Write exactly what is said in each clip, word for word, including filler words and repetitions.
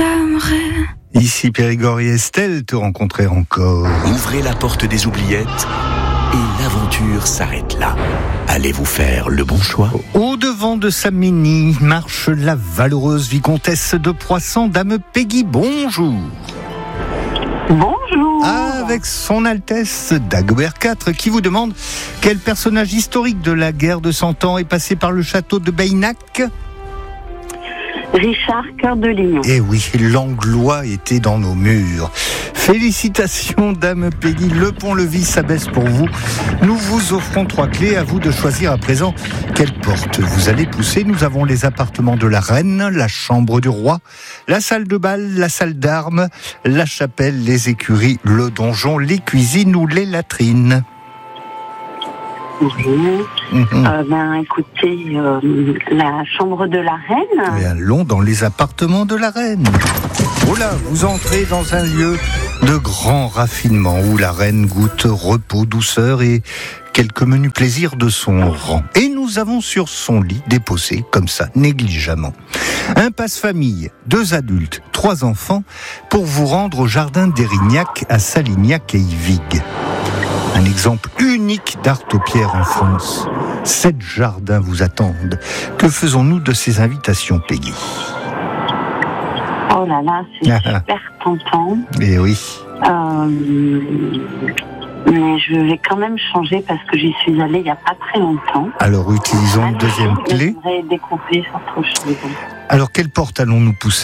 t'aimerai. Ici Périgord et Estelle te rencontrer encore. Ouvrez la porte des oubliettes et l'aventure s'arrête là. Allez vous faire le bon choix. Au devant de sa mini marche la valeureuse vicomtesse de Poisson, dame Peggy. Bonjour. Bonjour. Avec son Altesse Dagobert quatre qui vous demande quel personnage historique de la guerre de Cent Ans est passé par le château de Beynac. Richard Cœur de Lion. Eh oui, l'Anglois était dans nos murs. Félicitations, dame Peggy. Le pont-levis s'abaisse pour vous. Nous vous offrons trois clés. À vous de choisir à présent quelle porte vous allez pousser. Nous avons les appartements de la reine, la chambre du roi, la salle de bal, la salle d'armes, la chapelle, les écuries, le donjon, les cuisines ou les latrines. Oui. Mmh. Euh, ben, écoutez, euh, la chambre de la reine. Et allons dans les appartements de la reine. Oh là, vous entrez dans un lieu de grand raffinement où la reine goûte repos, douceur et quelques menus plaisirs de son rang. Et nous avons sur son lit déposé, comme ça, négligemment, un passe-famille, deux adultes, trois enfants, pour vous rendre au jardin d'Érignac à Salignac et Yvig. Un exemple unique d'art aux pierres en France. Sept jardins vous attendent. Que faisons-nous de ces invitations, Peggy ? Oh là là, c'est ah. super tentant. Eh oui. Euh, mais je vais quand même changer parce que j'y suis allée il n'y a pas très longtemps. Alors utilisons une deuxième clé. J'aimerais découvrir autre chose. Alors quelle porte allons-nous pousser ?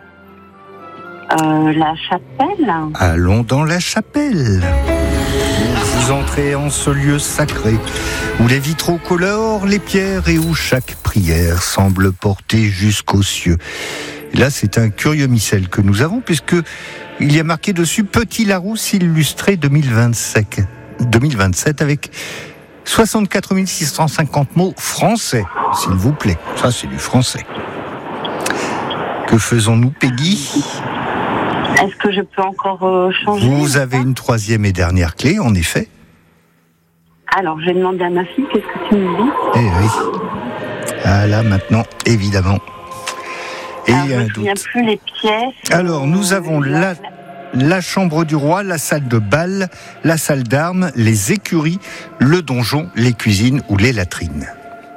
Euh, la chapelle. Allons dans la chapelle. Vous entrez en ce lieu sacré, où les vitraux colorent les pierres et où chaque prière semble porter jusqu'aux cieux. Et là, c'est un curieux missel que nous avons, puisque il y a marqué dessus Petit Larousse illustré deux mille vingt-sept, deux mille vingt-sept avec soixante-quatre mille six cent cinquante mots français, s'il vous plaît. Ça, c'est du français. Que faisons-nous, Peggy ? Est-ce que je peux encore euh, changer ? Vous avez une troisième et dernière clé, en effet. Alors, je vais demander à ma fille, qu'est-ce que tu me dis ? Eh oui. Ah là, maintenant, évidemment. Et Alors, je ne un me souviens doute. plus les pièces. Alors, nous avons la, la chambre du roi, la salle de bal, la salle d'armes, les écuries, le donjon, les cuisines ou les latrines.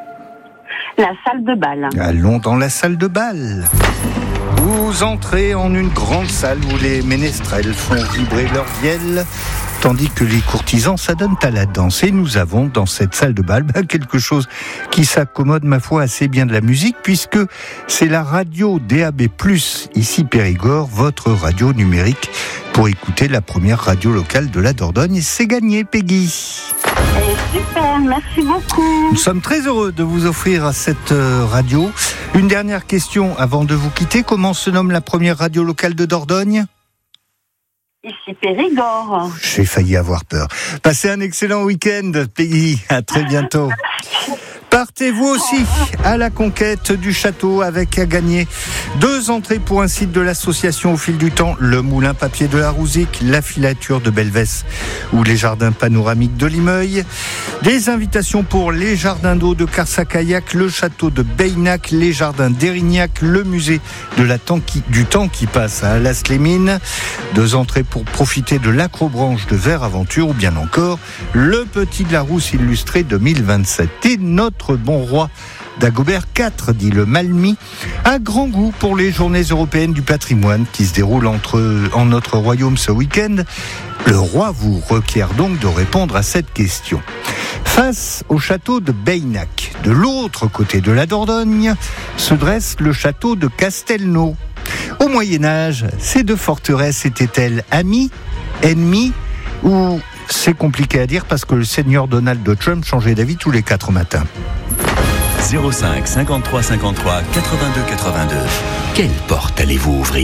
La salle de bal. Allons dans la salle de bal. Vous entrez en une grande salle où les ménestrels font vibrer leurs vielles, tandis que les courtisans s'adonnent à la danse. Et nous avons dans cette salle de bal ben, quelque chose qui s'accommode, ma foi, assez bien de la musique, puisque c'est la radio D A B plus, ici Périgord, votre radio numérique, pour écouter la première radio locale de la Dordogne. Et c'est gagné, Peggy. Eh, super, merci beaucoup. Nous sommes très heureux de vous offrir cette radio. Une dernière question avant de vous quitter. Comment se nomme la première radio locale de Dordogne ? Ici Périgord. J'ai failli avoir peur. Passez un excellent week-end, Peggy. À très bientôt. Partez vous aussi à la conquête du château avec à gagner deux entrées pour un site de l'association Au Fil du Temps, le Moulin Papier de la Rouzic, la filature de Belvès ou les jardins panoramiques de Limeuil, des invitations pour les jardins d'eau de Carsacaillac, le château de Beynac, les jardins d'Érignac, le musée de la temps qui, du temps qui passe à Las-les-Mines, deux entrées pour profiter de l'acrobranche de Vert Aventure ou bien encore le Petit Larousse illustré deux mille vingt-sept. Et notre bon roi Dagobert quatre, dit le Malmis, a grand goût pour les journées européennes du patrimoine qui se déroulent entre, en notre royaume ce week-end. Le roi vous requiert donc de répondre à cette question. Face au château de Beynac, de l'autre côté de la Dordogne, se dresse le château de Castelnau. Au Moyen-Âge, ces deux forteresses étaient-elles amies, ennemies ou... C'est compliqué à dire parce que le seigneur Donald Trump changeait d'avis tous les quatre matins. zéro cinq cinquante-trois cinquante-trois quatre-vingt-deux quatre-vingt-deux. Quelle porte allez-vous ouvrir ?